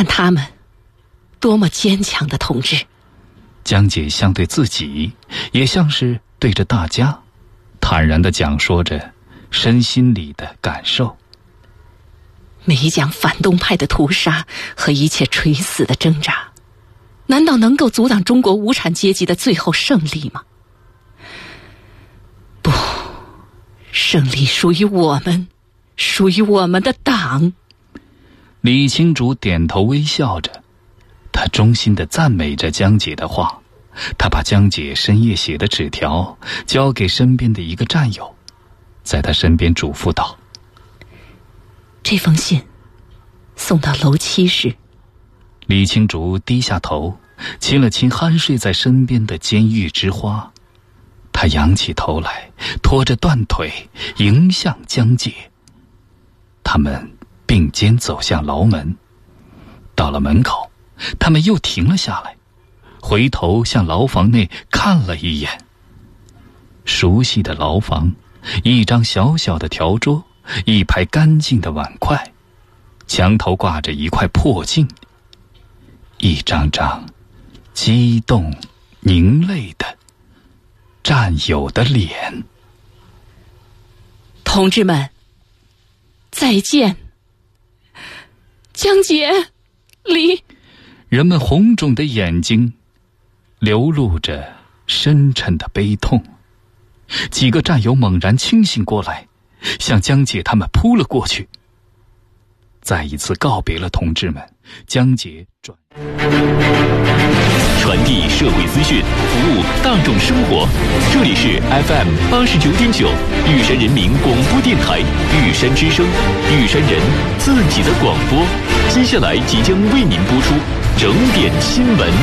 看他们多么坚强的同志。 江姐像对自己，也像是对着大家，坦然地讲说着身心里的感受。 每一讲反动派的屠杀和一切垂死的挣扎，难道能够阻挡中国无产阶级的最后胜利吗？不，胜利属于我们，属于我们的党。 李清竹点头微笑着，他衷心地赞美着江姐的话。他把江姐深夜写的纸条交给身边的一个战友，在他身边嘱咐道： 这封信送到楼7时。 李清竹低下头，亲了亲酣睡在身边的监狱之花。他仰起头来，拖着断腿迎向江姐。他们并肩走向牢门。到了门口，他们又停了下来，回头向牢房内看了一眼。熟悉的牢房，一张小小的条桌，一排干净的碗筷，墙头挂着一块破镜，一张张激动凝泪的战友的脸。 同志们，再见。江姐，李。 人们红肿的眼睛流露着深沉的悲痛。几个战友猛然清醒过来，向江姐他们扑了过去。再一次告别了同志们，江姐传递社会资讯，服务大众生活。这里是 FM 89.9玉山人民广播电台玉山之声，玉山人自己的广播。接下来即将为您播出整点新闻。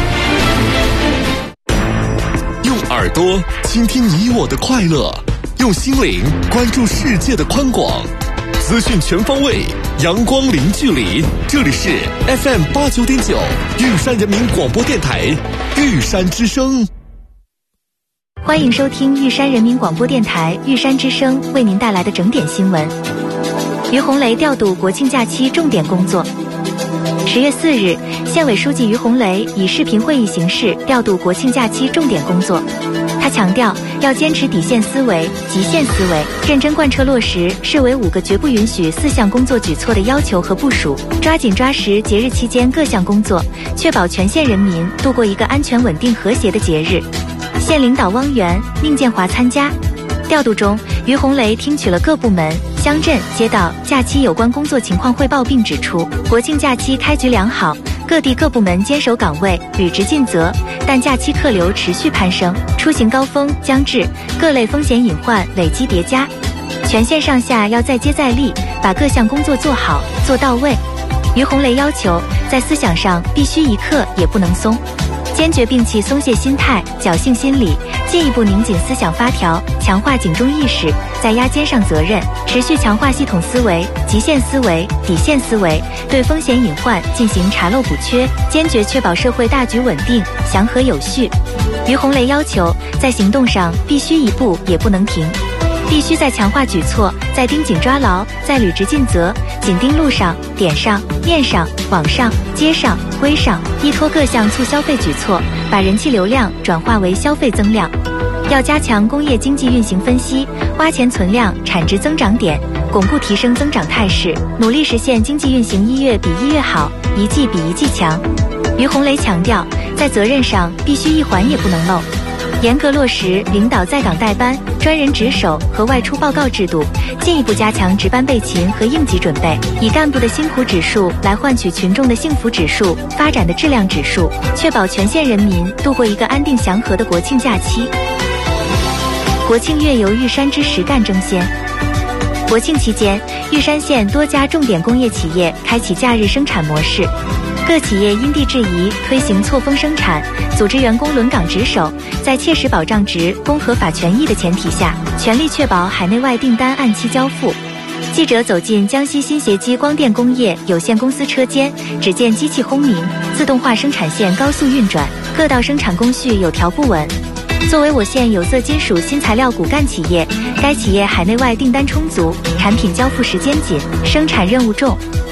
用耳朵倾听你我的快乐，用心灵关注世界的宽广。资讯全方位，阳光零距离。这里是 FM 89.9玉山人民广播电台玉山之声。 欢迎收听玉山人民广播电台玉山之声为您带来的整点新闻。于洪雷调度国庆假期重点工作。10月4日，县委书记于洪雷以视频会议形式调度国庆假期重点工作。他强调，要坚持底线思维、极限思维，认真贯彻落实市委5个绝不允许4项工作举措的要求和部署，抓紧抓实节日期间各项工作，确保全县人民度过一个安全、稳定、和谐的节日。县领导汪源、宁建华参加。调度中，于洪雷听取了各部门、乡镇、街道假期有关工作情况汇报，并指出，国庆假期开局良好，各地各部门坚守岗位，履职尽责，但假期客流持续攀升，出行高峰将至，各类风险隐患累积叠加，全县上下要再接再厉，把各项工作做好做到位。于洪雷要求，在思想上必须一刻也不能松，坚决摒弃松懈心态、侥幸心理，进一步拧紧思想发条，强化警钟意识，在压肩上责任，持续强化系统思维、极限思维、底线思维，对风险隐患进行查漏补缺，坚决确保社会大局稳定、祥和有序。于洪雷要求，在行动上必须一步也不能停，必须在强化举措，在盯紧抓牢，在履职尽责，紧盯路上、点上、面上、网上、街上、规上，依托各项促消费举措，把人气流量转化为消费增量。要加强工业经济运行分析，挖潜存量、产值增长点，巩固提升增长态势，努力实现经济运行1月比1月好，一季比一季强。于洪雷强调，在责任上必须一环也不能漏，严格落实领导在岗代班、专人值守和外出报告制度，进一步加强值班备勤和应急准备，以干部的辛苦指数来换取群众的幸福指数、发展的质量指数，确保全县人民度过一个安定祥和的国庆假期。国庆月游玉山之实干争先。国庆期间，玉山县多家重点工业企业开启假日生产模式，各企业因地制宜推行错峰生产，组织员工轮岗值守，在切实保障职工合法权益的前提下，全力确保海内外订单按期交付。记者走进江西新协基光电工业有限公司车间，只见机器轰鸣，自动化生产线高速运转，各道生产工序有条不紊。作为我县有色金属新材料骨干企业，该企业海内外订单充足，产品交付时间紧，生产任务重，